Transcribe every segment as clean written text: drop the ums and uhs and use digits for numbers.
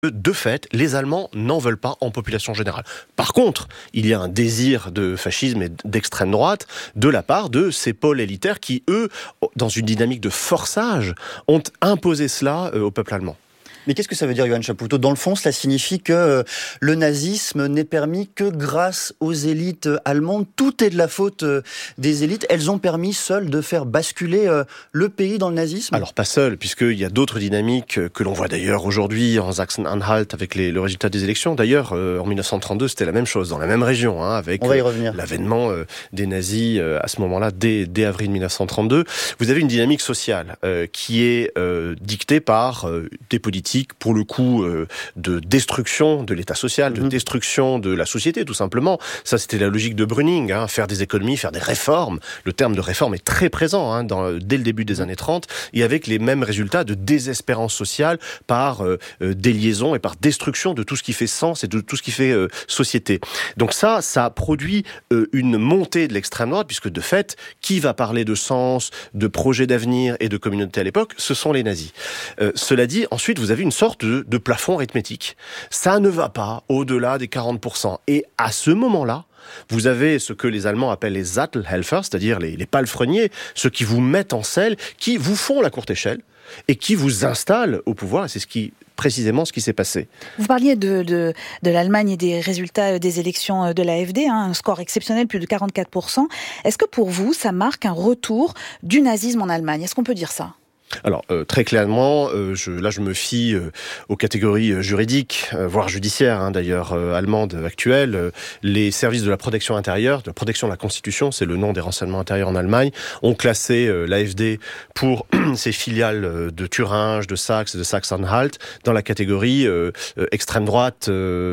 De fait, les Allemands n'en veulent pas en population générale. Par contre, il y a un désir de fascisme et d'extrême droite de la part de ces pôles élitaires qui, eux, dans une dynamique de forçage, ont imposé cela au peuple allemand. Mais qu'est-ce que ça veut dire, Johann Chapoutot ? Dans le fond, cela signifie que le nazisme n'est permis que grâce aux élites allemandes. Tout est de la faute des élites. Elles ont permis seules de faire basculer le pays dans le nazisme ? Alors pas seules, puisqu'il y a d'autres dynamiques que l'on voit d'ailleurs aujourd'hui en Sachsen-Anhalt avec le résultat des élections. D'ailleurs, en 1932, c'était la même chose, dans la même région, avec l'avènement des nazis à ce moment-là, dès avril 1932. Vous avez une dynamique sociale qui est dictée par des politiques, pour le coup, de destruction de l'État social, de destruction de la société, tout simplement. Ça, c'était la logique de Brüning, faire des économies, faire des réformes. Le terme de réforme est très présent dès le début des années 30, et avec les mêmes résultats de désespérance sociale par déliaison et par destruction de tout ce qui fait sens et de tout ce qui fait société. Donc ça produit une montée de l'extrême droite, puisque de fait, qui va parler de sens, de projet d'avenir et de communauté à l'époque ? Ce sont les nazis. Cela dit, ensuite, vous avez une sorte de plafond arithmétique. Ça ne va pas au-delà des 40%. Et à ce moment-là, vous avez ce que les Allemands appellent les Sattelhelfer, c'est-à-dire les palefreniers, ceux qui vous mettent en selle, qui vous font la courte échelle et qui vous installent au pouvoir. Et c'est précisément ce qui s'est passé. Vous parliez de l'Allemagne et des résultats des élections de l'AfD, un score exceptionnel, plus de 44%. Est-ce que pour vous, ça marque un retour du nazisme en Allemagne ? Est-ce qu'on peut dire ça ? Alors, très clairement, je me fie aux catégories juridiques, voire judiciaires, d'ailleurs, allemandes actuelles. Les services de la protection intérieure, de la protection de la Constitution, c'est le nom des renseignements intérieurs en Allemagne, ont classé l'AfD pour ses filiales de Thuringe, de Saxe, de Sachsen-Anhalt, dans la catégorie extrême droite,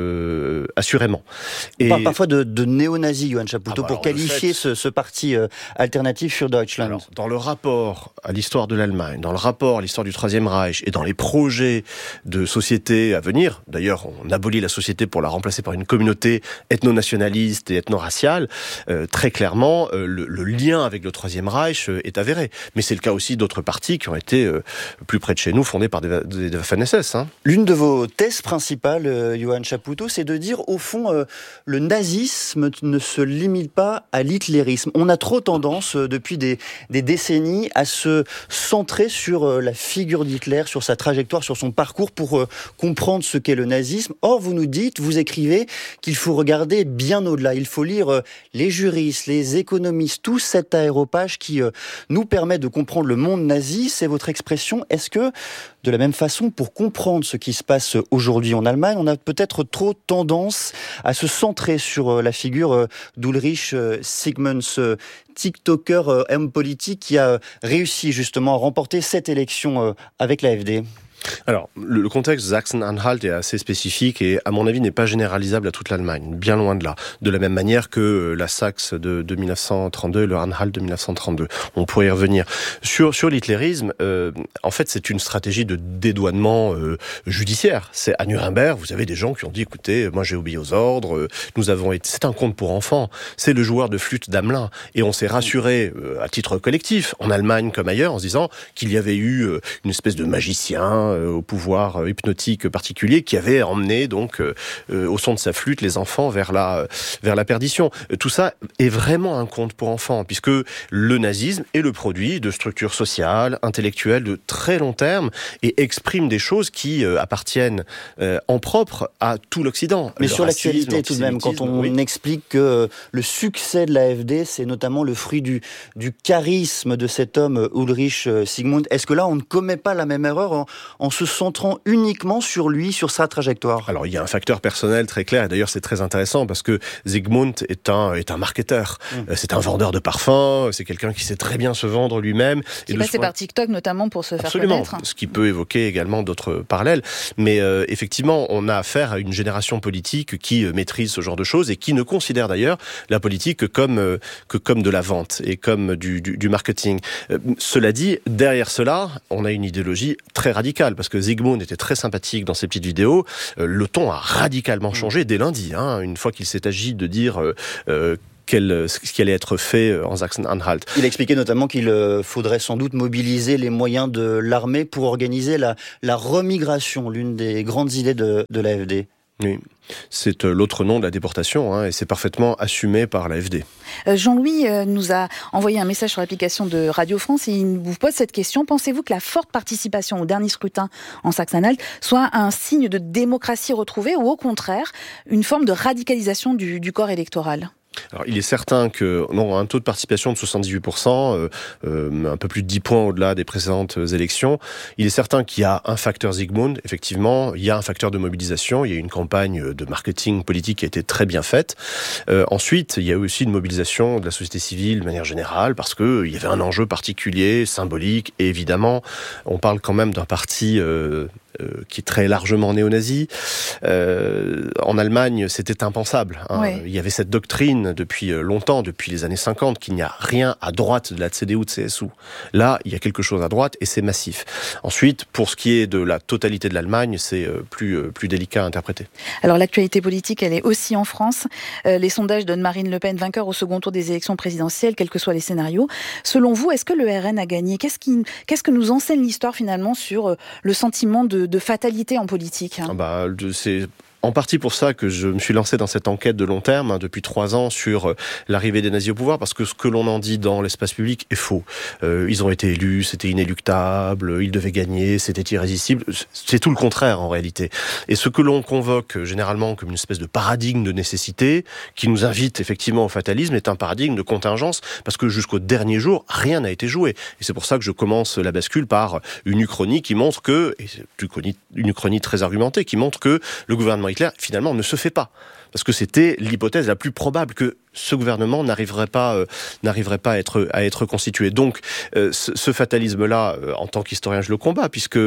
assurément. On parle parfois de néo-nazis, Johann Chapoutot, pour qualifier ce parti alternatif für Deutschland. Alors, dans le rapport à l'histoire de l'Allemagne, dans le rapport à l'histoire du Troisième Reich et dans les projets de société à venir, d'ailleurs on abolit la société pour la remplacer par une communauté ethno-nationaliste et ethno-raciale, très clairement le lien avec le Troisième Reich est avéré. Mais c'est le cas aussi d'autres partis qui ont été plus près de chez nous, fondés par des Waffen-SS. L'une de vos thèses principales, Johann Chapoutot, c'est de dire au fond le nazisme ne se limite pas à l'hitlérisme. On a trop tendance depuis des décennies à se centrer sur la figure d'Hitler, sur sa trajectoire, sur son parcours pour comprendre ce qu'est le nazisme. Or, vous écrivez qu'il faut regarder bien au-delà. Il faut lire les juristes, les économistes, tout cet aéropage qui nous permet de comprendre le monde nazi. C'est votre expression. Est-ce que, de la même façon, pour comprendre ce qui se passe aujourd'hui en Allemagne, on a peut-être trop tendance à se centrer sur la figure d'Ulrich Sigmund, ce TikToker homme politique qui a réussi justement à remporter cette élection avec l'AfD? Alors, le contexte Sachsen-Anhalt est assez spécifique et, à mon avis, n'est pas généralisable à toute l'Allemagne, bien loin de là. De la même manière que la Saxe de 1932 et le Anhalt de 1932. On pourrait y revenir. Sur l'hitlérisme, en fait, c'est une stratégie de dédouanement judiciaire. C'est à Nuremberg, vous avez des gens qui ont dit, écoutez, moi j'ai obéi aux ordres, c'est un conte pour enfants. C'est le joueur de flûte d'Hamelin. Et on s'est rassuré, à titre collectif, en Allemagne comme ailleurs, en se disant qu'il y avait eu une espèce de magicien au pouvoir hypnotique particulier qui avait emmené donc au son de sa flûte les enfants vers la perdition. Tout ça est vraiment un conte pour enfants, puisque le nazisme est le produit de structures sociales, intellectuelles de très long terme et exprime des choses qui appartiennent en propre à tout l'Occident. Mais sur l'actualité tout de même, quand on explique que le succès de l'AfD, c'est notamment le fruit du charisme de cet homme Ulrich Sigmund, est-ce que là on ne commet pas la même erreur en se centrant uniquement sur lui, sur sa trajectoire? Alors il y a un facteur personnel très clair, et d'ailleurs c'est très intéressant parce que Sigmund est un marketeur, c'est un vendeur de parfums, c'est quelqu'un qui sait très bien se vendre lui-même. Qui est passé par TikTok notamment pour se faire connaître. Ce qui peut évoquer également d'autres parallèles, mais effectivement on a affaire à une génération politique qui maîtrise ce genre de choses et qui ne considère d'ailleurs la politique que comme de la vente et comme du marketing. Cela dit, derrière cela, on a une idéologie très radicale, parce que Sigmund était très sympathique dans ses petites vidéos. Le ton a radicalement changé dès lundi, une fois qu'il s'est agi de dire ce qui allait être fait en Sachsen-Anhalt. Il a expliqué notamment qu'il faudrait sans doute mobiliser les moyens de l'armée pour organiser la remigration, l'une des grandes idées de l'AfD. Oui, c'est l'autre nom de la déportation, et c'est parfaitement assumé par l'AfD. Jean-Louis nous a envoyé un message sur l'application de Radio France et il vous pose cette question. Pensez-vous que la forte participation au dernier scrutin en Sachsen-Anhalt soit un signe de démocratie retrouvée ou au contraire une forme de radicalisation du corps électoral ? Alors, il est certain que un taux de participation de 78%, un peu plus de 10 points au-delà des précédentes élections. Il est certain qu'il y a un facteur Zygmunt, effectivement, il y a un facteur de mobilisation, il y a une campagne de marketing politique qui a été très bien faite. Ensuite, il y a aussi une mobilisation de la société civile de manière générale, parce que il y avait un enjeu particulier, symbolique, et évidemment, on parle quand même d'un parti qui est très largement néo-nazi. En Allemagne, c'était impensable. Oui. Il y avait cette doctrine depuis longtemps, depuis les années 50, qu'il n'y a rien à droite de la CDU ou de CSU. Là, il y a quelque chose à droite et c'est massif. Ensuite, pour ce qui est de la totalité de l'Allemagne, c'est plus délicat à interpréter. Alors l'actualité politique, elle est aussi en France. Les sondages donnent Marine Le Pen vainqueur au second tour des élections présidentielles, quels que soient les scénarios. Selon vous, est-ce que le RN a gagné ? Qu'est-ce que nous enseigne l'histoire finalement sur le sentiment de fatalité en politique ? C'est en partie pour ça que je me suis lancé dans cette enquête de long terme depuis 3 ans sur l'arrivée des nazis au pouvoir, parce que ce que l'on en dit dans l'espace public est faux. Ils ont été élus, c'était inéluctable, ils devaient gagner, c'était irrésistible. C'est tout le contraire en réalité. Et ce que l'on convoque généralement comme une espèce de paradigme de nécessité, qui nous invite effectivement au fatalisme, est un paradigme de contingence, parce que jusqu'au dernier jour, rien n'a été joué. Et c'est pour ça que je commence la bascule par une uchronie qui montre que, et c'est une uchronie très argumentée, qui montre que le gouvernement Hitler, finalement, ne se fait pas. Parce que c'était l'hypothèse la plus probable que ce gouvernement n'arriverait pas à être constitué. Donc, ce fatalisme-là, en tant qu'historien, je le combats, puisque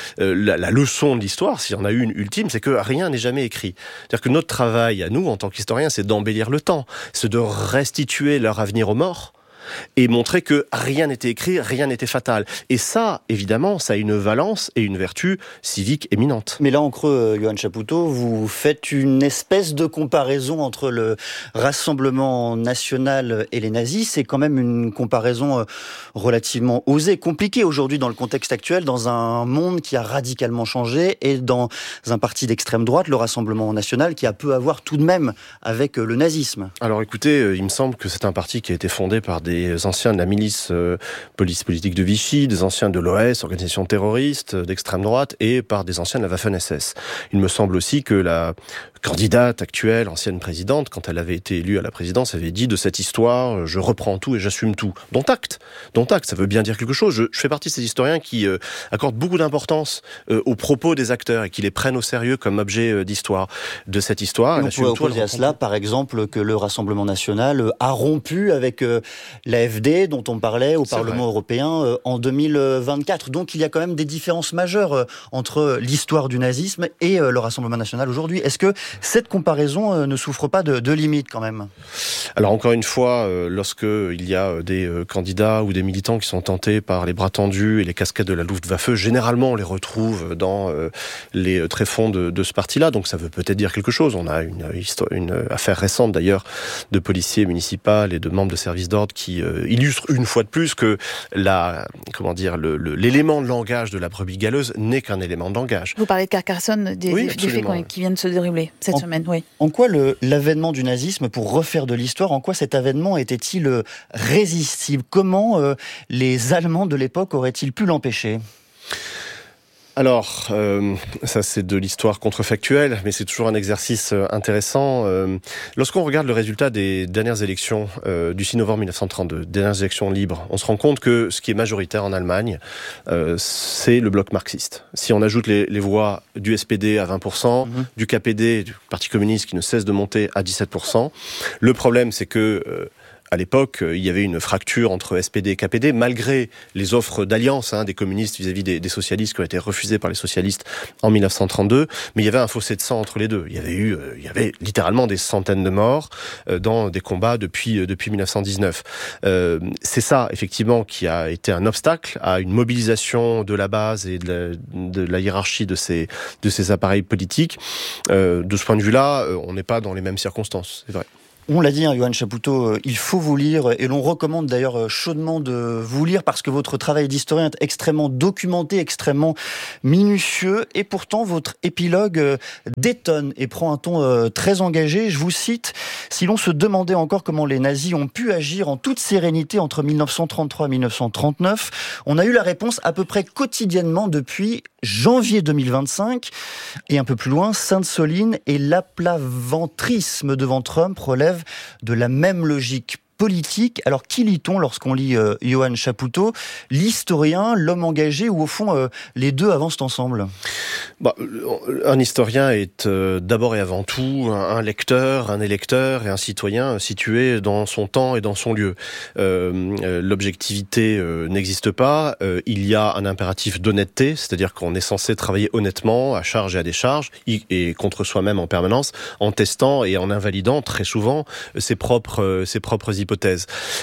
la leçon de l'histoire, s'il y en a une ultime, c'est que rien n'est jamais écrit. C'est-à-dire que notre travail à nous, en tant qu'historiens, c'est d'embellir le temps, c'est de restituer leur avenir aux morts, et montrer que rien n'était écrit, rien n'était fatal. Et ça, évidemment, ça a une valence et une vertu civique éminente. Mais là, en creux, Johan Chapoutot, vous faites une espèce de comparaison entre le Rassemblement national et les nazis. C'est quand même une comparaison relativement osée, compliquée aujourd'hui dans le contexte actuel, dans un monde qui a radicalement changé et dans un parti d'extrême droite, le Rassemblement national, qui a peu à voir tout de même avec le nazisme. Alors écoutez, il me semble que c'est un parti qui a été fondé par des anciens de la milice police politique de Vichy, des anciens de l'OS, organisation terroriste d'extrême droite, et par des anciens de la Waffen-SS. Il me semble aussi que la candidate actuelle, ancienne présidente, quand elle avait été élue à la présidence, avait dit de cette histoire, je reprends tout et j'assume tout. Dont acte, ça veut bien dire quelque chose. Je fais partie de ces historiens qui accordent beaucoup d'importance aux propos des acteurs et qui les prennent au sérieux comme objet d'histoire. De cette histoire, on pourrait opposer à cela, par exemple, que le Rassemblement national a rompu avec l'AfD, dont on parlait au Parlement européen en 2024. Donc il y a quand même des différences majeures entre l'histoire du nazisme et le Rassemblement national aujourd'hui. Est-ce que cette comparaison ne souffre pas de limites quand même ? Alors encore une fois, lorsque il y a des candidats ou des militants qui sont tentés par les bras tendus et les casquettes de la Luftwaffe, généralement on les retrouve dans les tréfonds de ce parti-là, donc ça veut peut-être dire quelque chose. On a une affaire récente d'ailleurs de policiers municipaux et de membres de services d'ordre qui illustre une fois de plus que l'élément de langage de la brebis galeuse n'est qu'un élément de langage. Vous parlez de Carcassonne, des faits qui viennent de se dérouler cette semaine. Oui. En quoi l'avènement du nazisme, pour refaire de l'histoire, en quoi cet avènement était-il résistible ? Comment les Allemands de l'époque auraient-ils pu l'empêcher ? Alors, ça c'est de l'histoire contrefactuelle, mais c'est toujours un exercice intéressant. Lorsqu'on regarde le résultat des dernières élections du 6 novembre 1932, dernières élections libres, on se rend compte que ce qui est majoritaire en Allemagne, c'est le bloc marxiste. Si on ajoute les voix du SPD à 20%, du KPD, du Parti communiste qui ne cesse de monter à 17%, le problème c'est que à l'époque, il y avait une fracture entre SPD et KPD, malgré les offres d'alliance des communistes vis-à-vis des socialistes qui ont été refusées par les socialistes en 1932, mais il y avait un fossé de sang entre les deux. Il y avait littéralement des centaines de morts dans des combats depuis 1919. C'est ça, effectivement, qui a été un obstacle à une mobilisation de la base et de la hiérarchie de ces appareils politiques. De ce point de vue-là, on n'est pas dans les mêmes circonstances, c'est vrai. On l'a dit, Yoann Chapoutot, il faut vous lire, et l'on recommande d'ailleurs chaudement de vous lire parce que votre travail d'historien est extrêmement documenté, extrêmement minutieux, et pourtant votre épilogue détonne et prend un ton très engagé. Je vous cite: si l'on se demandait encore comment les nazis ont pu agir en toute sérénité entre 1933 et 1939, on a eu la réponse à peu près quotidiennement depuis janvier 2025, et un peu plus loin, Sainte-Soline et l'aplaventrisme devant Trump relèvent de la même logique politique. Alors qui lit-on lorsqu'on lit Yoann Chapoutot? L'historien, l'homme engagé, ou au fond les deux avancent ensemble? Un historien est d'abord et avant tout un lecteur, un électeur et un citoyen situé dans son temps et dans son lieu. L'objectivité n'existe pas. Il y a un impératif d'honnêteté, c'est-à-dire qu'on est censé travailler honnêtement, à charge et à décharge, et contre soi-même en permanence, en testant et en invalidant très souvent ses propres hypothèses.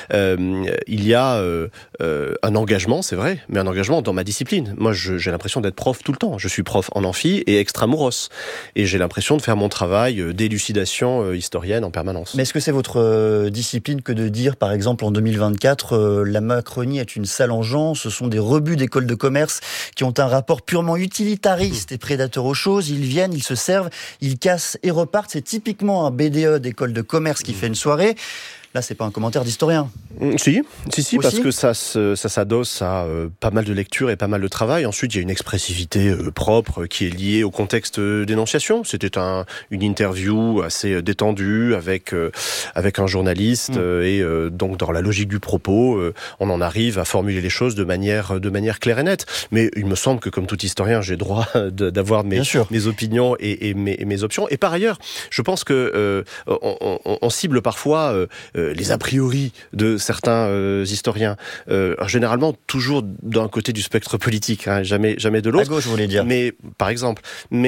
Il y a un engagement, c'est vrai, mais un engagement dans ma discipline. Moi, j'ai l'impression d'être prof tout le temps. Je suis prof en amphi et extramuros. Et j'ai l'impression de faire mon travail d'élucidation historienne en permanence. Mais est-ce que c'est votre discipline que de dire, par exemple, en 2024, la Macronie est une salangeance, ce sont des rebuts d'écoles de commerce qui ont un rapport purement utilitariste et prédateur aux choses, ils viennent, ils se servent, ils cassent et repartent. C'est typiquement un BDE d'école de commerce qui fait une soirée. Là, c'est pas un commentaire d'historien. Si, parce que ça s'adosse à pas mal de lectures et pas mal de travail. Ensuite, il y a une expressivité propre qui est liée au contexte d'énonciation. C'était une interview assez détendue avec un journaliste et donc dans la logique du propos, on en arrive à formuler les choses de manière claire et nette. Mais il me semble que comme tout historien, j'ai droit d'avoir mes opinions et mes options. Et par ailleurs, je pense que on cible parfois les a priori de certains historiens, généralement toujours d'un côté du spectre politique, jamais de l'autre. À gauche, vous voulez dire. Mais par exemple,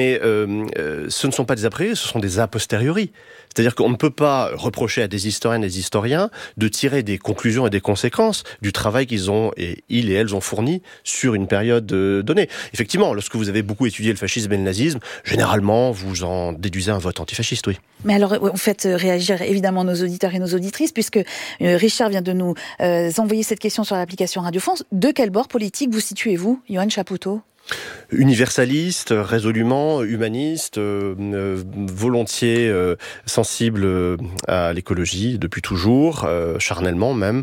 ce ne sont pas des a priori, ce sont des a posteriori. C'est-à-dire qu'on ne peut pas reprocher à des historiennes et des historiens de tirer des conclusions et des conséquences du travail qu'ils et elles ont fourni sur une période donnée. Effectivement, lorsque vous avez beaucoup étudié le fascisme et le nazisme, généralement, vous en déduisez un vote antifasciste, oui. Mais alors, vous faites réagir évidemment nos auditeurs et nos auditrices, puisque Richard vient de nous envoyer cette question sur l'application Radio France. De quel bord politique vous situez-vous, Yoann Chapoutot ? Universaliste, résolument humaniste, volontiers sensible à l'écologie depuis toujours, charnellement même,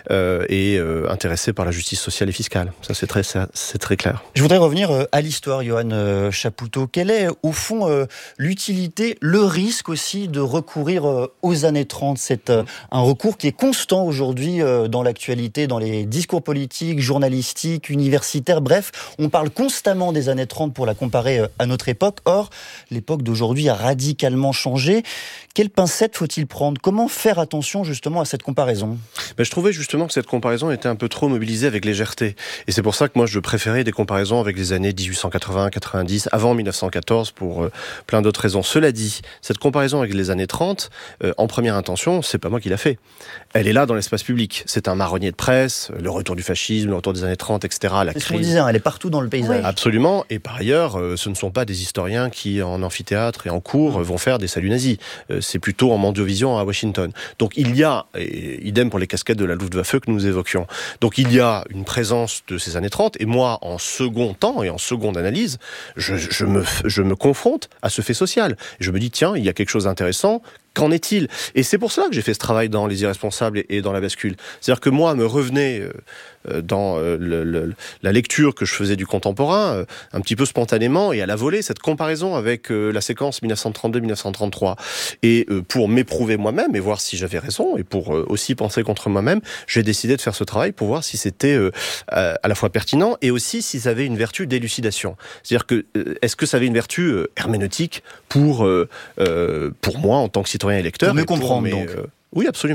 et intéressé par la justice sociale et fiscale. Ça, c'est très clair. Je voudrais revenir à l'histoire, Yoann Chapoutot. Quelle est, au fond, l'utilité, le risque aussi de recourir aux années 30 ? C'est un recours qui est constant aujourd'hui dans l'actualité, dans les discours politiques, journalistiques, universitaires, bref, on parle constamment des années 30 pour la comparer à notre époque. Or, l'époque d'aujourd'hui a radicalement changé. Quelle pincette faut-il prendre ? Comment faire attention justement à cette comparaison ? Je trouvais justement que cette comparaison était un peu trop mobilisée avec légèreté. Et c'est pour ça que moi je préférais des comparaisons avec les années 1880, 90, avant 1914 pour plein d'autres raisons. Cela dit, cette comparaison avec les années 30, en première intention, c'est pas moi qui l'a fait. Elle est là dans l'espace public. C'est un marronnier de presse, le retour du fascisme, le retour des années 30, etc. La crise. Ce qu'on disait, elle est partout dans le paysage. Oui. Absolument. Et par ailleurs, ce ne sont pas des historiens qui, en amphithéâtre et en cours, vont faire des saluts nazis. C'est plutôt en Mandiovision à Washington. Donc il y a, et idem pour les casquettes de la Luftwaffe que nous évoquions, donc il y a une présence de ces années 30, et moi, en second temps et en seconde analyse, je me confronte à ce fait social. Je me dis, tiens, il y a quelque chose d'intéressant. Qu'en est-il ? Et c'est pour cela que j'ai fait ce travail dans Les Irresponsables et dans La Bascule. C'est-à-dire que moi, me revenait dans la lecture que je faisais du contemporain, un petit peu spontanément et à la volée, cette comparaison avec la séquence 1932-1933. Et pour m'éprouver moi-même et voir si j'avais raison, et pour aussi penser contre moi-même, j'ai décidé de faire ce travail pour voir si c'était à la fois pertinent et aussi si ça avait une vertu d'élucidation. C'est-à-dire que est-ce que ça avait une vertu herméneutique pour moi en tant que citoyen et lecteur. Pour mieux comprendre, donc. Oui, absolument.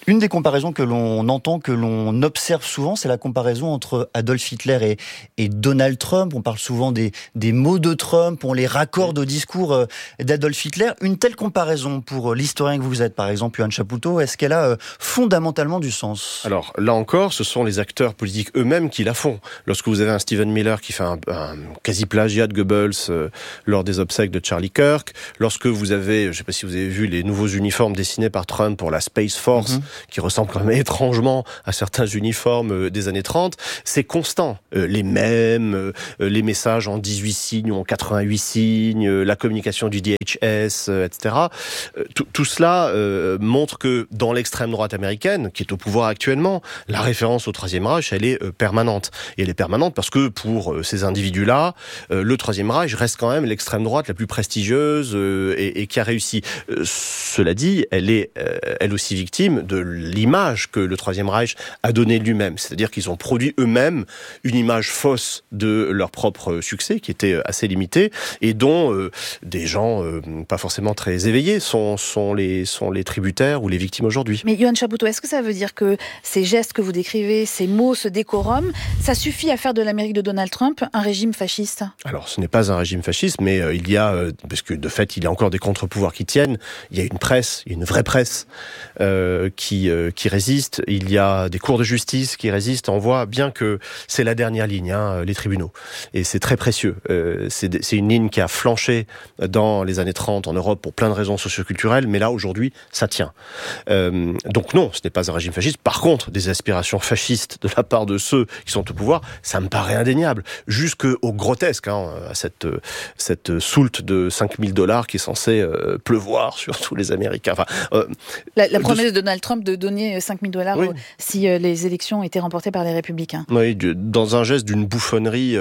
Une des comparaisons que l'on entend, que l'on observe souvent, c'est la comparaison entre Adolf Hitler et Donald Trump. On parle souvent des mots de Trump, on les raccorde au discours d'Adolf Hitler. Une telle comparaison, pour l'historien que vous êtes, par exemple, Yohann Chapoutot, est-ce qu'elle a fondamentalement du sens ? Alors, là encore, ce sont les acteurs politiques eux-mêmes qui la font. Lorsque vous avez un Stephen Miller qui fait un quasi-plagiat de Goebbels lors des obsèques de Charlie Kirk, lorsque vous avez, je ne sais pas si vous avez vu les nouveaux uniformes dessinés par Trump pour la Space Force, qui ressemble quand même étrangement à certains uniformes des années 30, c'est constant. Les mèmes, les messages en 18 signes ou en 88 signes, la communication du DHS, etc. Tout cela montre que dans l'extrême droite américaine, qui est au pouvoir actuellement, la référence au Troisième Reich, elle est permanente. Et elle est permanente parce que pour ces individus-là, le Troisième Reich reste quand même l'extrême droite la plus prestigieuse et qui a réussi. Cela dit, elle est elle aussi victime de l'image que le Troisième Reich a donnée lui-même. C'est-à-dire qu'ils ont produit eux-mêmes une image fausse de leur propre succès, qui était assez limité, et dont des gens pas forcément très éveillés sont les tributaires ou les victimes aujourd'hui. Mais Yohann Chapoutot, est-ce que ça veut dire que ces gestes que vous décrivez, ces mots, ce décorum, ça suffit à faire de l'Amérique de Donald Trump un régime fasciste ? Alors, ce n'est pas un régime fasciste, mais il y a, parce que de fait, il y a encore des contre-pouvoirs qui tiennent, il y a une presse, une vraie presse qui résiste, il y a des cours de justice qui résistent. On voit bien que c'est la dernière ligne, les tribunaux. Et c'est très précieux. C'est une ligne qui a flanché dans les années 30 en Europe pour plein de raisons socioculturelles, mais là, aujourd'hui, ça tient. Donc non, ce n'est pas un régime fasciste. Par contre, des aspirations fascistes de la part de ceux qui sont au pouvoir, ça me paraît indéniable. Jusqu'au grotesque, à cette soulte de $5 000 qui est censée pleuvoir sur tous les Américains. Enfin, la promesse de Donald Trump de donner $5 000 oui. Si les élections étaient remportées par les Républicains. Oui, dans un geste d'une bouffonnerie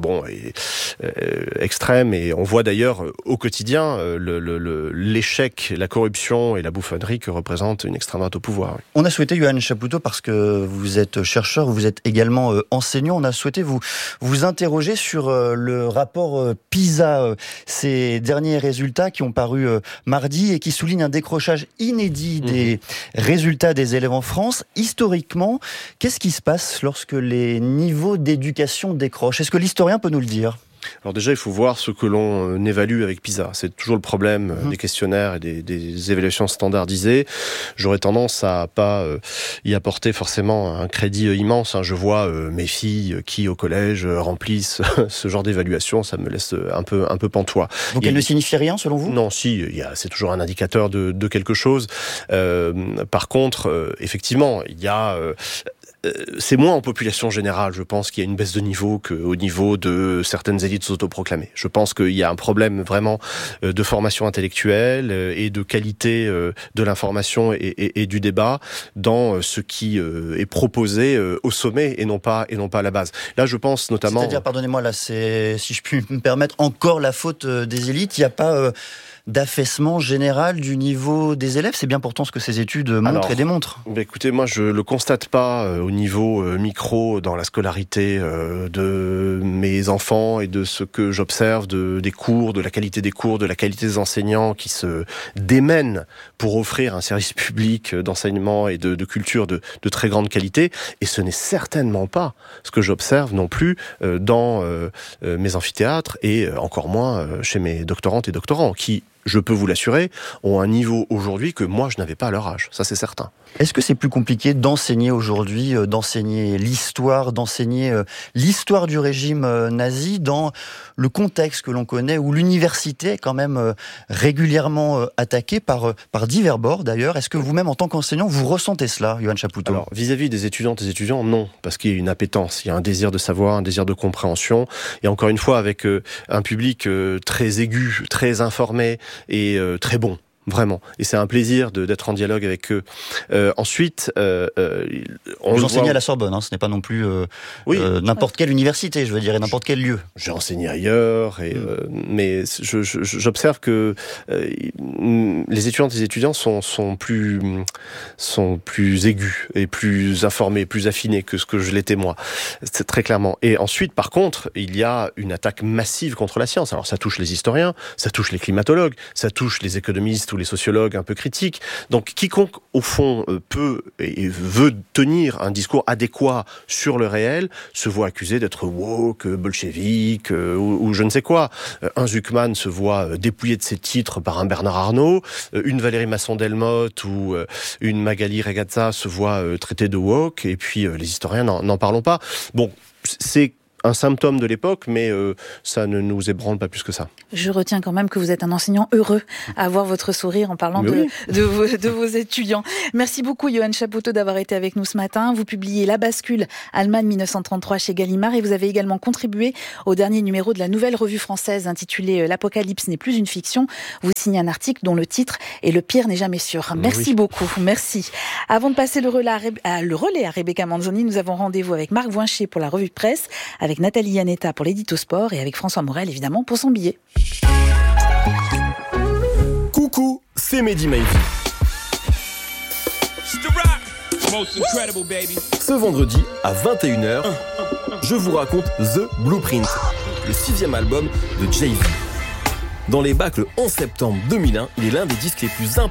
extrême. Et on voit d'ailleurs au quotidien l'échec, la corruption et la bouffonnerie que représente une extrême droite au pouvoir. Oui. On a souhaité, Yohann Chapoutot, parce que vous êtes chercheur, vous êtes également enseignant, on a souhaité vous interroger sur le rapport PISA, ces derniers résultats qui ont paru mardi et qui soulignent un décrochage inédit des résultats des élèves en France. Historiquement, qu'est-ce qui se passe lorsque les niveaux d'éducation décrochent ? Est-ce que l'historien peut nous le dire ? Alors déjà, il faut voir ce que l'on évalue avec PISA. C'est toujours le problème des questionnaires et des évaluations standardisées. J'aurais tendance à pas y apporter forcément un crédit immense. Je vois mes filles qui, au collège, remplissent ce genre d'évaluation. Ça me laisse un peu pantois. Donc elle ne signifie rien, selon vous ? Non, si. C'est toujours un indicateur de quelque chose. Par contre, effectivement, il y a... c'est moins en population générale, je pense qu'il y a une baisse de niveau qu'au niveau de certaines élites autoproclamées. Je pense qu'il y a un problème vraiment de formation intellectuelle et de qualité de l'information et du débat dans ce qui est proposé au sommet et non pas à la base. Là, je pense notamment... C'est-à-dire, pardonnez-moi, là, c'est, si je puis me permettre, encore la faute des élites. Il n'y a pas... d'affaissement général du niveau des élèves. C'est bien pourtant ce que ces études montrent et démontrent. Écoutez, moi je le constate pas au niveau micro dans la scolarité de mes enfants et de ce que j'observe des cours, de la qualité des cours, de la qualité des enseignants qui se démènent pour offrir un service public d'enseignement et de culture de très grande qualité. Et ce n'est certainement pas ce que j'observe non plus dans mes amphithéâtres et encore moins chez mes doctorantes et doctorants qui, je peux vous l'assurer, ont un niveau aujourd'hui que moi, je n'avais pas à leur âge. Ça, c'est certain. Est-ce que c'est plus compliqué d'enseigner aujourd'hui, d'enseigner l'histoire du régime nazi dans le contexte que l'on connaît, où l'université est quand même régulièrement attaquée par divers bords, d'ailleurs. Est-ce que vous-même, en tant qu'enseignant, vous ressentez cela, Yohann Chapoutot ? Alors, vis-à-vis des étudiantes et des étudiants, non. Parce qu'il y a une appétence, il y a un désir de savoir, un désir de compréhension. Et encore une fois, avec un public très aigu, très informé, et très bon. Vraiment. Et c'est un plaisir d'être en dialogue avec eux. Ensuite, vous enseignez à la Sorbonne, ce n'est pas non plus n'importe quelle université, je veux dire, et n'importe quel lieu. J'ai enseigné ailleurs, mais j'observe que les étudiantes et les étudiants sont plus aigus et plus informés, plus affinés que ce que je l'étais moi. C'est très clairement. Et ensuite, par contre, il y a une attaque massive contre la science. Alors ça touche les historiens, ça touche les climatologues, ça touche les économistes ou les sociologues un peu critiques. Donc quiconque, au fond, peut et veut tenir un discours adéquat sur le réel, se voit accusé d'être woke, bolchevique, ou je ne sais quoi. Un Zuckman se voit dépouillé de ses titres par un Bernard Arnault, une Valérie Masson-Delmotte ou une Magali Ragazza se voit traitée de woke, et puis les historiens n'en parlons pas. Bon, c'est un symptôme de l'époque, mais ça ne nous ébranle pas plus que ça. Je retiens quand même que vous êtes un enseignant heureux à voir votre sourire en parlant de vos étudiants. Merci beaucoup, Yoann Chapoutot, d'avoir été avec nous ce matin. Vous publiez La Bascule, Allemagne 1933 chez Gallimard, et vous avez également contribué au dernier numéro de la Nouvelle Revue Française intitulé L'Apocalypse n'est plus une fiction. Vous signez un article dont le titre est Le pire n'est jamais sûr. Merci beaucoup, merci. Avant de passer le relais à Rebecca Manzoni, nous avons rendez-vous avec Marc Voincher pour la revue de presse, avec Nathalie Yanetta pour l'édito sport et avec François Morel, évidemment, pour son billet. Coucou, c'est Mehdi Maizy. Ce vendredi, à 21h, je vous raconte The Blueprint, le 6e album de Jay-Z. Dans les bacs le 11 septembre 2001, il est l'un des disques les plus importants